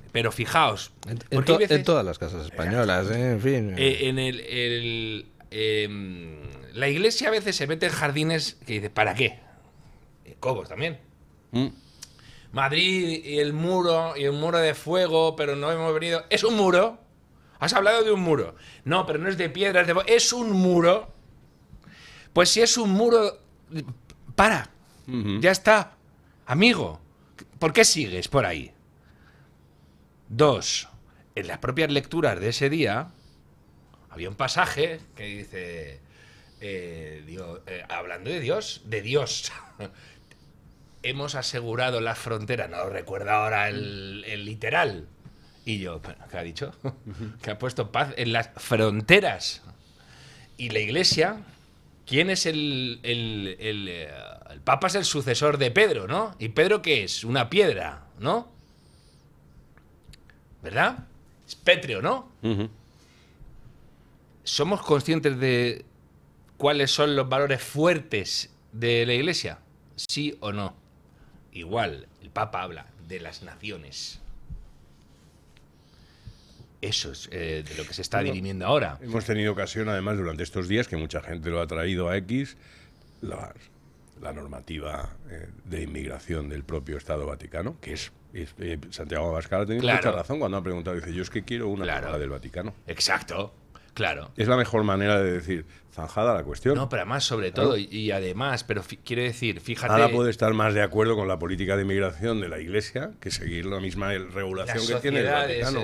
Pero fijaos, En todas las casas españolas, en fin. La iglesia a veces se mete en jardines que dice, ¿para qué? Cobos también. Madrid y el muro de fuego, pero no hemos venido. ¿Es un muro? ¿Has hablado de un muro? No, pero no es de piedra, es un muro. Pues si es un muro, para. Ya está. Amigo, ¿por qué sigues por ahí? 2. En las propias lecturas de ese día había un pasaje que dice, hablando de Dios, hemos asegurado las fronteras, no recuerdo ahora el literal. Y yo, ¿qué ha dicho? Que ha puesto paz en las fronteras. Y la iglesia, ¿quién es el Papa? Es el sucesor de Pedro, ¿no? ¿Y Pedro qué es? Una piedra, ¿no? ¿Verdad? Es pétreo, ¿no? ¿Somos conscientes de cuáles son los valores fuertes de la iglesia? ¿Sí o no? Igual, el Papa habla de las naciones. Eso es de lo que se está dirimiendo ahora. Hemos tenido ocasión, además, durante estos días, que mucha gente lo ha traído a X, la normativa de inmigración del propio Estado Vaticano, que es Santiago Abascal ha tenido mucha razón cuando ha preguntado. Dice, yo es que quiero una norma del Vaticano. Exacto, claro. Es la mejor manera de decir, zanjada la cuestión. No, pero además, sobre todo, y además, pero quiero decir, fíjate... Nada puede estar más de acuerdo con la política de inmigración de la Iglesia que seguir la misma regulación que tiene el Vaticano.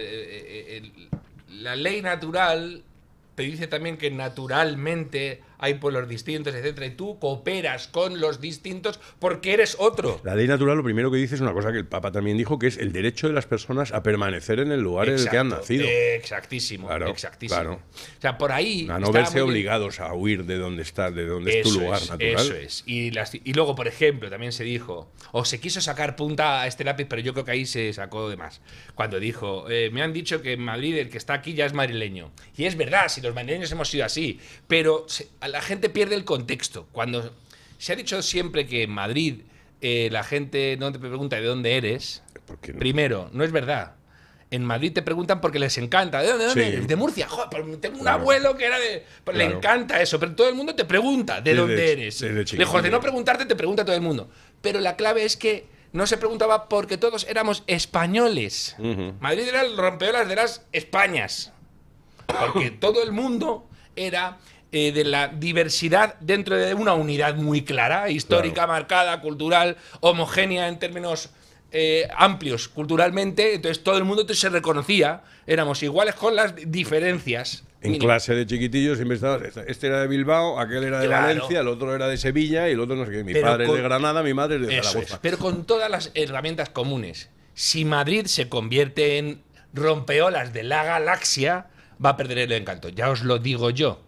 La ley natural te dice también que naturalmente hay pueblos distintos, etcétera, y tú cooperas con los distintos porque eres otro. La ley natural lo primero que dice es una cosa que el Papa también dijo, que es el derecho de las personas a permanecer en el lugar en el que han nacido. Exactísimo, claro, exactísimo. Claro. O sea, por ahí... A no verse obligados a huir de donde está, de donde es tu lugar natural. Eso es. Y luego, por ejemplo, también se dijo, o se quiso sacar punta a este lápiz, pero yo creo que ahí se sacó de más. Cuando dijo, me han dicho que en Madrid el que está aquí ya es madrileño. Y es verdad, si los madrileños hemos sido así, pero la gente pierde el contexto. Cuando se ha dicho siempre que en Madrid la gente no te pregunta de dónde eres, primero, no es verdad. En Madrid te preguntan porque les encanta. ¿De dónde eres? De Murcia. Joder, tengo un abuelo que era de... Pues le encanta eso, pero todo el mundo te pregunta de dónde eres. Lejos de no preguntarte, te pregunta todo el mundo. Pero la clave es que no se preguntaba porque todos éramos españoles. Madrid era el rompeolas de las Españas. Porque todo el mundo era de la diversidad dentro de una unidad muy clara, histórica, marcada, cultural, homogénea en términos amplios culturalmente. Entonces todo el mundo se reconocía, éramos iguales con las diferencias. En clase de chiquitillos siempre estabas, este era de Bilbao, aquel era de Valencia, el otro era de Sevilla y el otro no sé qué. Mi padre es de Granada, mi madre es de Zaragoza. Pero con todas las herramientas comunes. Si Madrid se convierte en rompeolas de la galaxia, va a perder el encanto. Ya os lo digo yo.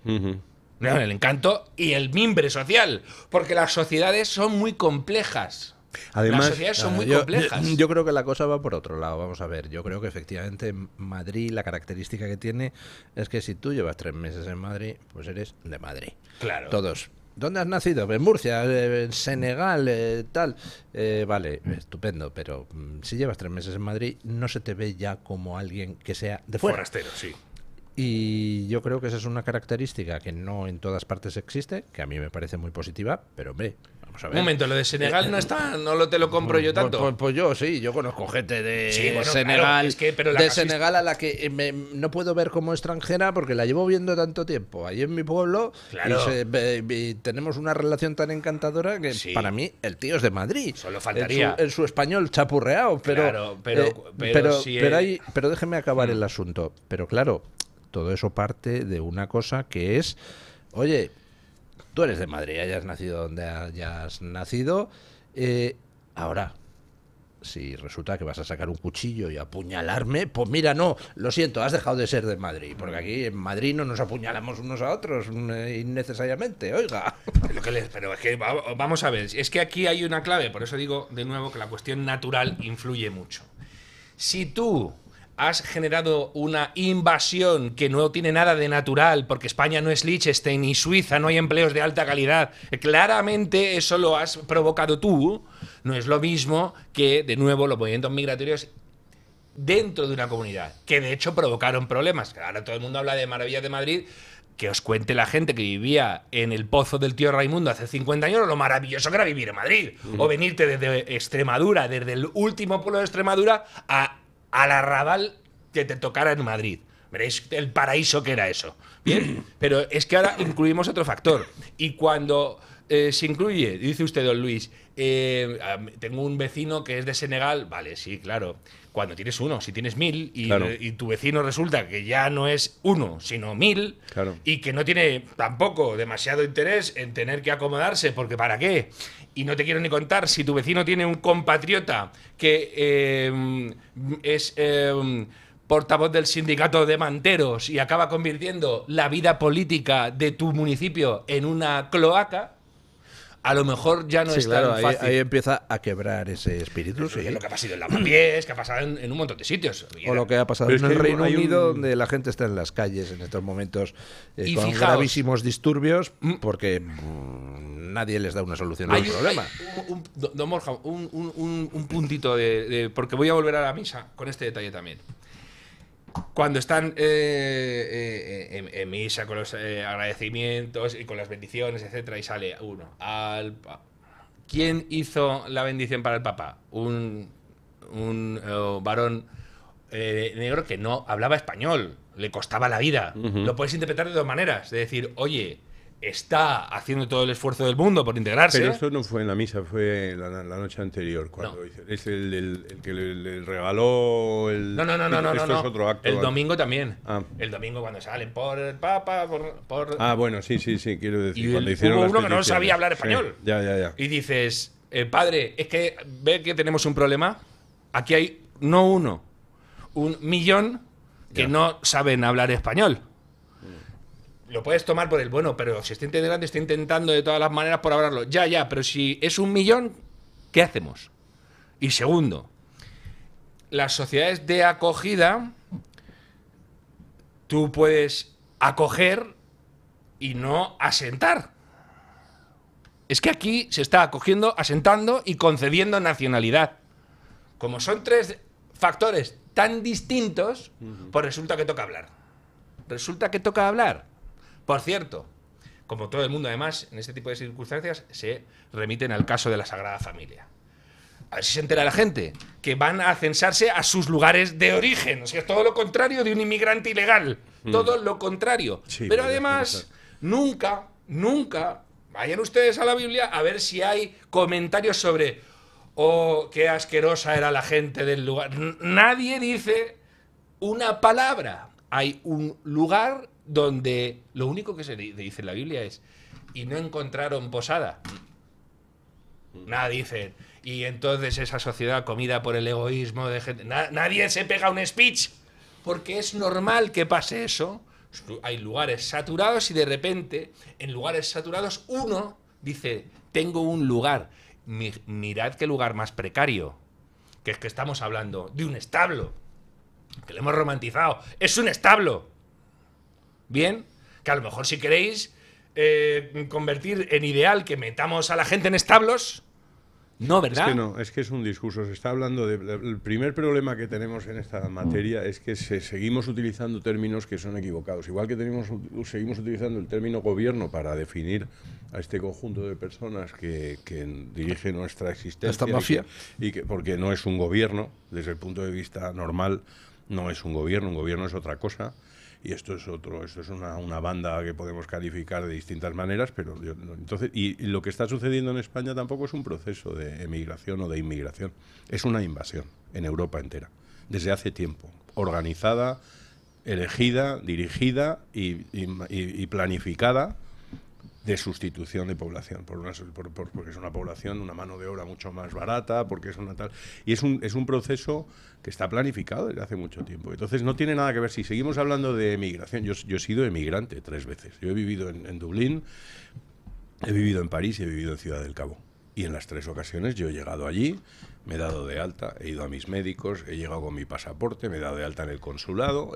El encanto y el mimbre social. Porque las sociedades son muy complejas. Además, las sociedades son muy complejas. Yo creo que la cosa va por otro lado. Vamos a ver, yo creo que efectivamente Madrid, la característica que tiene es que si tú llevas 3 meses en Madrid, pues eres de Madrid. Claro. Todos. ¿Dónde has nacido? En Murcia, en Senegal, tal. Vale, estupendo, pero si llevas 3 meses en Madrid, no se te ve ya como alguien que sea de fuera. Forastero, sí. Y yo creo que esa es una característica que no en todas partes existe, que a mí me parece muy positiva, pero hombre, vamos a ver. Un momento, lo de Senegal no está, no te lo compro yo tanto. Pues yo sí, yo conozco gente de Senegal, claro, es que, pero Senegal a la que no puedo ver como extranjera porque la llevo viendo tanto tiempo ahí en mi pueblo, claro. y tenemos una relación tan encantadora que para mí el tío es de Madrid. Solo faltaría. En su español chapurreado, pero pero déjeme acabar el asunto. Pero claro, todo eso parte de una cosa que es, oye, tú eres de Madrid, hayas nacido donde hayas nacido, ahora, si resulta que vas a sacar un cuchillo y apuñalarme, pues mira, no, lo siento, has dejado de ser de Madrid, porque aquí en Madrid no nos apuñalamos unos a otros innecesariamente, oiga. Pero es que vamos a ver, es que aquí hay una clave, por eso digo de nuevo que la cuestión natural influye mucho. Si tú has generado una invasión que no tiene nada de natural, porque España no es Liechtenstein ni Suiza, no hay empleos de alta calidad. Claramente eso lo has provocado tú. No es lo mismo que, de nuevo, los movimientos migratorios dentro de una comunidad, que de hecho provocaron problemas. Ahora todo el mundo habla de maravillas de Madrid. Que os cuente la gente que vivía en el pozo del tío Raimundo hace 50 años lo maravilloso que era vivir en Madrid. O venirte desde Extremadura, desde el último pueblo de Extremadura al arrabal que te tocara en Madrid. Veréis el paraíso que era eso. Bien, pero es que ahora incluimos otro factor. Y cuando se incluye, dice usted, don Luis, tengo un vecino que es de Senegal, vale, sí, claro. Cuando tienes uno, si tienes 1000 y tu vecino resulta que ya no es uno, sino 1000, y que no tiene tampoco demasiado interés en tener que acomodarse, porque ¿para qué? Y no te quiero ni contar si tu vecino tiene un compatriota que es portavoz del sindicato de manteros y acaba convirtiendo la vida política de tu municipio en una cloaca. A lo mejor ya no es tan fácil. Ahí empieza a quebrar ese espíritu. Sí. Es lo que ha pasado en Lavapiés, que ha pasado en un montón de sitios. O lo que ha pasado en el Reino Unido, donde la gente está en las calles en estos momentos con gravísimos disturbios, porque nadie les da una solución al problema. Don Borja, un puntito porque voy a volver a la misa con este detalle también. Cuando están en misa con los agradecimientos y con las bendiciones, etcétera, y sale uno. ¿Quién hizo la bendición para el Papa? Un varón negro que no hablaba español, le costaba la vida. Lo puedes interpretar de dos maneras. Es decir, oye, está haciendo todo el esfuerzo del mundo por integrarse. Pero esto no fue en la misa, fue la noche anterior. Cuando es el que le regaló el... No. Es otro acto. El domingo también. El domingo cuando salen por el Papa, por... bueno, sí, quiero decir. Y cuando hicieron hubo uno que no sabía hablar español. Sí, ya. Y dices, padre, es que ve que tenemos un problema. Aquí hay no uno, 1.000.000 que no saben hablar español. Lo puedes tomar por el bueno, pero si está integrando, está intentando de todas las maneras por hablarlo. Ya, pero si es 1.000.000, ¿qué hacemos? Y segundo, las sociedades de acogida, tú puedes acoger y no asentar. Es que aquí se está acogiendo, asentando y concediendo nacionalidad. Como son tres factores tan distintos, pues resulta que toca hablar. Por cierto, como todo el mundo además, en este tipo de circunstancias, se remiten al caso de la Sagrada Familia. A ver si se entera la gente, que van a censarse a sus lugares de origen. O sea, es todo lo contrario de un inmigrante ilegal. Todo lo contrario. Sí, pero además, nunca, vayan ustedes a la Biblia a ver si hay comentarios sobre qué asquerosa era la gente del lugar. Nadie dice una palabra. Hay un lugar donde lo único que se dice en la Biblia es y no encontraron posada. Nada dicen. Y entonces esa sociedad comida por el egoísmo de gente... Nadie se pega un speech porque es normal que pase eso. Hay lugares saturados y de repente en lugares saturados uno dice tengo un lugar. Mirad qué lugar más precario. Que es que estamos hablando de un establo. Que lo hemos romantizado. Es un establo. Bien, que a lo mejor si queréis convertir en ideal que metamos a la gente en establos, no, ¿verdad? Es que es un discurso. Se está hablando el primer problema que tenemos en esta materia es que seguimos utilizando términos que son equivocados. Igual que seguimos utilizando el término gobierno para definir a este conjunto de personas que dirige nuestra existencia. Esta mafia. Porque no es un gobierno, desde el punto de vista normal, no es un gobierno es otra cosa. Y esto es una banda que podemos calificar de distintas maneras, pero entonces y lo que está sucediendo en España tampoco es un proceso de emigración o de inmigración, es una invasión en Europa entera, desde hace tiempo, organizada, elegida, dirigida y planificada de sustitución de población, porque es una población, una mano de obra mucho más barata, porque es una tal... Y es un proceso que está planificado desde hace mucho tiempo. Entonces no tiene nada que ver, si seguimos hablando de emigración, yo he sido emigrante 3 veces. Yo he vivido en Dublín, he vivido en París y he vivido en Ciudad del Cabo. Y en las 3 ocasiones yo he llegado allí, me he dado de alta, he ido a mis médicos, he llegado con mi pasaporte, me he dado de alta en el consulado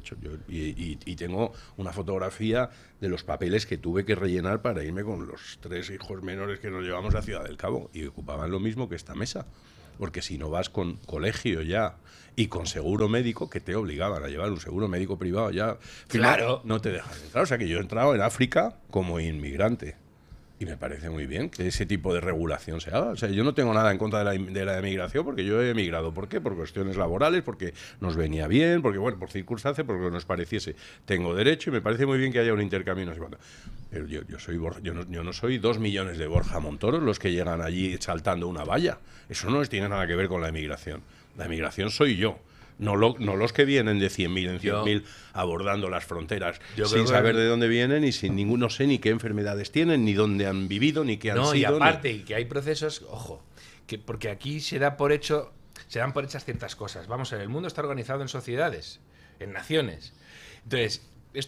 y tengo una fotografía de los papeles que tuve que rellenar para irme con los 3 hijos menores que nos llevamos a Ciudad del Cabo y ocupaban lo mismo que esta mesa. porque si no vas con colegio ya y con seguro médico, que te obligaban a llevar un seguro médico privado ya, claro, no te dejan entrar. O sea que yo he entrado en África como inmigrante. Y me parece muy bien que ese tipo de regulación se haga. O sea, yo no tengo nada en contra de la emigración, porque yo he emigrado. ¿Por qué? Por cuestiones laborales, porque nos venía bien, porque, bueno, por circunstancias, porque nos pareciese. Tengo derecho y me parece muy bien que haya un intercambio. No sé cuánto. Pero yo no soy 2 millones de Borja Montoros los que llegan allí saltando una valla. Eso no tiene nada que ver con la emigración. La emigración soy yo. No los que vienen de 100.000 en 100.000 abordando las fronteras sin saber de dónde vienen y sin no sé ni qué enfermedades tienen, ni dónde han vivido, ni qué han sido. Y aparte, que hay procesos, ojo, porque aquí se dan por hechas ciertas cosas. Vamos a ver, el mundo está organizado en sociedades, en naciones. Entonces,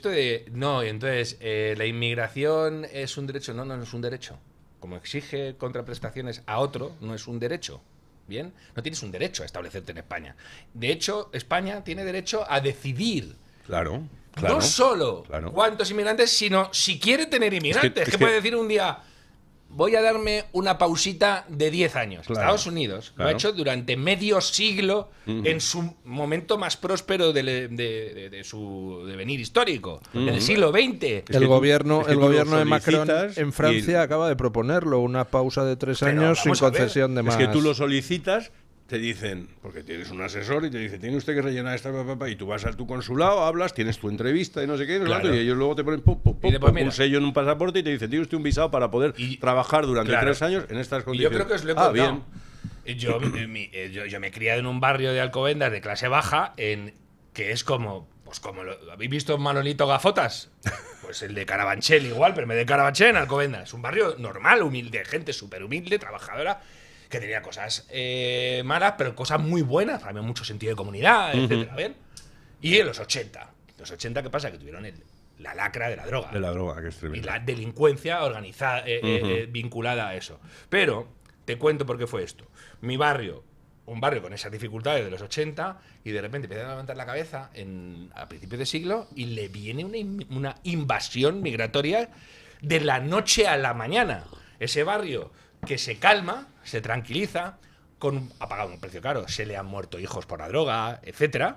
la inmigración es un derecho. No es un derecho. Como exige contraprestaciones a otro, no es un derecho. Bien, no tienes un derecho a establecerte en España. De hecho, España tiene derecho a decidir. Claro. No solo cuántos inmigrantes, sino si quiere tener inmigrantes. Que puede decir un día, voy a darme una pausita de 10 años. Claro, Estados Unidos lo ha hecho durante medio siglo en su momento más próspero de su devenir histórico, en el siglo XX. El gobierno de Macron en Francia acaba de proponerlo, una pausa de 3 años sin concesión de más. Es que tú lo solicitas, te dicen, porque tienes un asesor y te dice, tiene usted que rellenar esta y tú vas a tu consulado, hablas, tienes tu entrevista y no sé qué, y ellos luego te ponen un sello en un pasaporte y te dicen, tiene usted un visado para poder trabajar durante 3 años en estas condiciones. Y yo creo que os lo he contado. Yo me he criado en un barrio de Alcobendas de clase baja, que es como ¿habéis visto Manolito Gafotas? Pues el de Carabanchel igual, pero me de Carabanchel en Alcobendas. Es un barrio normal, humilde, gente súper humilde, trabajadora, que tenía cosas malas, pero cosas muy buenas, había mucho sentido de comunidad, etcétera, ¿bien? Y en los 80, ¿qué pasa? Que tuvieron la lacra de la droga. De la droga, que es tremendo. Y la delincuencia organizada, vinculada a eso. Pero te cuento por qué fue esto. Mi barrio, un barrio con esas dificultades de los 80, y de repente empieza a levantar la cabeza a principios de siglo y le viene una invasión migratoria de la noche a la mañana. Ese barrio que se calma, se tranquiliza, ha pagado un precio caro, se le han muerto hijos por la droga, etcétera.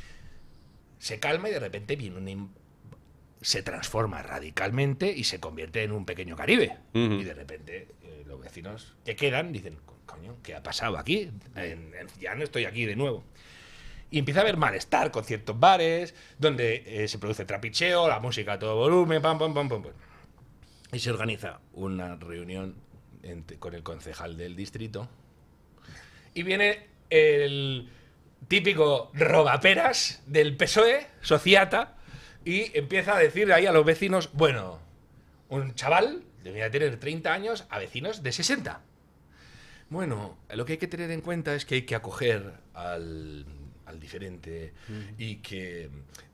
Se calma y de repente viene se transforma radicalmente y se convierte en un pequeño Caribe. Y de repente los vecinos que quedan dicen, coño, ¿qué ha pasado aquí? Ya no estoy aquí de nuevo. Y empieza a haber malestar con ciertos bares, donde se produce trapicheo, la música a todo volumen, pam. Y se organiza una reunión con el concejal del distrito. Y viene el típico robaperas del PSOE, Sociata, y empieza a decir ahí a los vecinos, bueno, un chaval debería tener 30 años a vecinos de 60. Bueno, lo que hay que tener en cuenta es que hay que acoger al diferente y que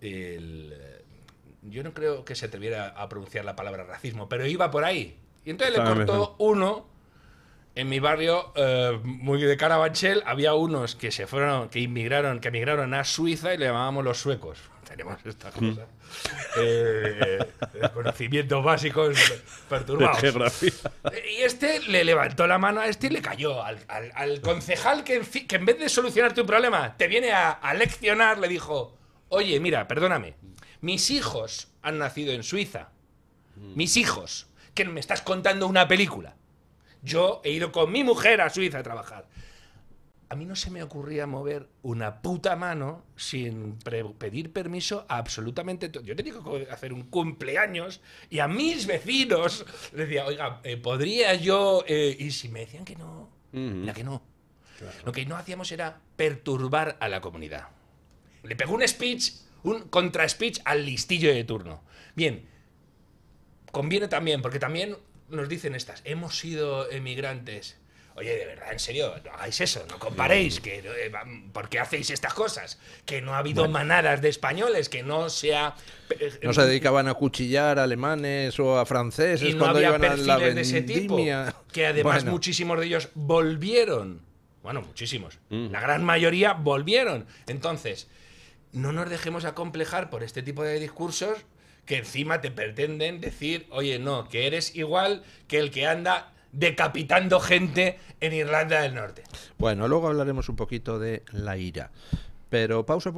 yo no creo que se atreviera a pronunciar la palabra racismo, pero iba por ahí. Y entonces le cortó uno. En mi barrio, muy de Carabanchel, había unos que emigraron a Suiza y le llamábamos los suecos. Tenemos esta cosa. Conocimientos básicos perturbados. Y este le levantó la mano a este y le cayó. Al concejal que en vez de solucionar tu problema te viene a leccionar, le dijo, oye, mira, perdóname, mis hijos han nacido en Suiza. Mis hijos, que me estás contando una película. Yo he ido con mi mujer a Suiza a trabajar. A mí no se me ocurría mover una puta mano sin pedir permiso a absolutamente todo. Yo tenía que hacer un cumpleaños y a mis vecinos les decía, oiga, ¿podría yo...? Y si me decían que no, era que no. Claro. Lo que no hacíamos era perturbar a la comunidad. Le pegó un contra-speech al listillo de turno. Bien, conviene también, porque también nos dicen hemos sido emigrantes. Oye, de verdad, en serio, no hagáis eso, no comparéis, ¿por qué hacéis estas cosas? Que no ha habido manadas de españoles, que no sea... No se dedicaban a cuchillar a alemanes o a franceses y no cuando había iban a la perfiles de ese tipo, que además muchísimos de ellos volvieron. Bueno, muchísimos. La gran mayoría volvieron. Entonces, no nos dejemos acomplejar por este tipo de discursos que encima te pretenden decir, oye, no, que eres igual que el que anda decapitando gente en Irlanda del Norte. Bueno, luego hablaremos un poquito de la ira. Pero pausa.